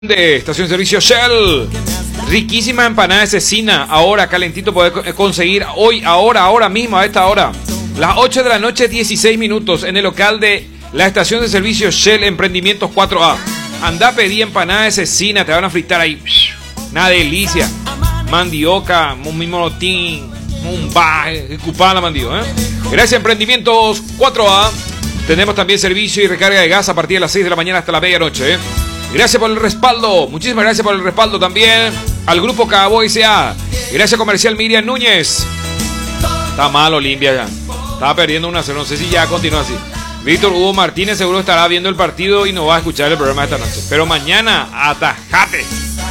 de Estación Servicio Shell. Riquísima empanada de cecina. Ahora calentito podés conseguir hoy, ahora mismo, a esta hora. Las 8 de la noche, 16 minutos. En el local de la Estación de Servicio Shell Emprendimientos 4A. Andá, pedí empanada de cecina. Te van a fritar ahí. Una delicia. Mandioca, un mimotín, un cupá la mandioca, Gracias, Emprendimientos 4A. Tenemos también servicio y recarga de gas a partir de las 6 de la mañana hasta la medianoche. Gracias por el respaldo. Muchísimas gracias por el respaldo también al Grupo Cabo S.A. Gracias, Comercial Miriam Núñez. Está mal Olimpia ya. Estaba perdiendo 1-0. No sé si ya continúa así. Víctor Hugo Martínez seguro estará viendo el partido y no va a escuchar el programa esta noche. Pero mañana, atajate.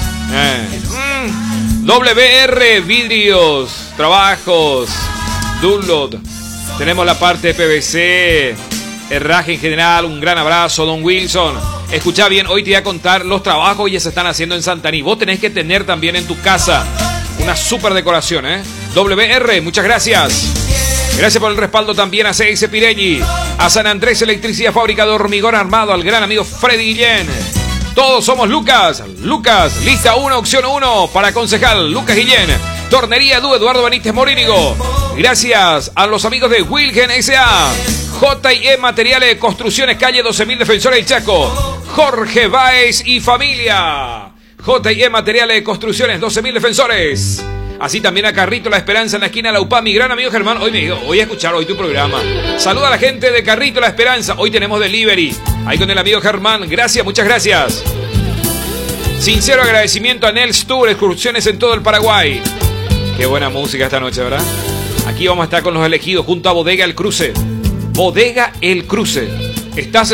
WR Vidrios, Trabajos, Dunlop. Tenemos la parte de PVC, herraje en general. Un gran abrazo, Don Wilson. Escucha bien, hoy te voy a contar los trabajos que ya se están haciendo en Santaní. Vos tenés que tener también en tu casa una super decoración, WR, muchas gracias. Gracias por el respaldo también a CIC Pirelli, a San Andrés Electricidad, fábrica de hormigón armado, al gran amigo Freddy Guillén. Todos somos Lucas, lista 1, opción 1 para concejal Lucas Guillén. Tornería Du Eduardo Benítez Morínigo. Gracias a los amigos de Wilgen S.A. J&E Materiales de Construcciones, calle 12.000 Defensores del Chaco. Jorge Báez y familia. J&E Materiales de Construcciones, 12.000 Defensores. Así también a Carrito La Esperanza en la esquina de la UPA. Mi gran amigo Germán, hoy me dijo, voy a escuchar hoy tu programa. Saluda a la gente de Carrito La Esperanza. Hoy tenemos delivery. Ahí con el amigo Germán. Gracias, muchas gracias. Sincero agradecimiento a Nels Tour, excursiones en todo el Paraguay. Qué buena música esta noche, ¿verdad? Aquí vamos a estar con los elegidos junto a Bodega El Cruce. Bodega El Cruce. Estás